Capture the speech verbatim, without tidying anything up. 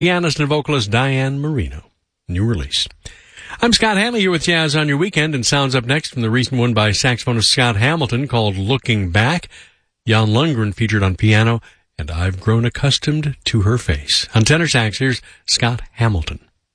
pianist and vocalist Diane Marino. New release. I'm Scott Hanley here with Jazz on Your Weekend, and sounds up next from the recent one by saxophonist Scott Hamilton called Looking Back. Jan Lundgren featured on piano, and I've Grown Accustomed to Her Face. On tenor sax, here's Scott Hamilton.